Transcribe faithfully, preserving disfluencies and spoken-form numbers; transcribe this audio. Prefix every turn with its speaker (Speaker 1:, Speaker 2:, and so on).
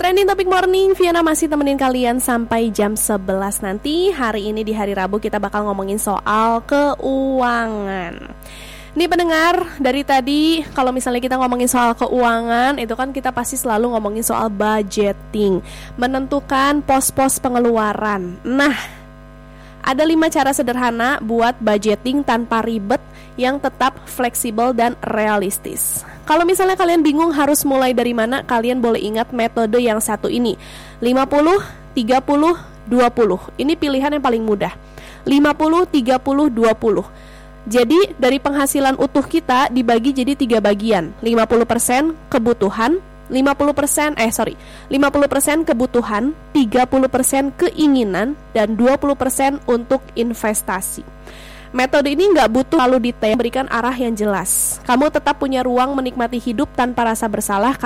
Speaker 1: Trending Topic Morning, Viana masih temenin kalian sampai jam sebelas nanti. Hari ini di hari Rabu kita bakal ngomongin soal keuangan. Nih pendengar, dari tadi kalau misalnya kita ngomongin soal keuangan, itu kan kita pasti selalu ngomongin soal budgeting, menentukan pos-pos pengeluaran. Nah, ada lima cara sederhana buat budgeting tanpa ribet yang tetap fleksibel dan realistis. Kalau misalnya kalian bingung harus mulai dari mana, kalian boleh ingat metode yang satu ini, lima puluh, tiga puluh, dua puluh. Ini pilihan yang paling mudah, lima puluh, tiga puluh, dua puluh. Jadi dari penghasilan utuh kita dibagi jadi tiga bagian, lima puluh persen kebutuhan, lima puluh persen eh sorry, lima puluh persen kebutuhan, tiga puluh persen keinginan, dan dua puluh persen untuk investasi. Metode ini nggak butuh lalu detail, berikan arah yang jelas. Kamu tetap punya ruang menikmati hidup tanpa rasa bersalah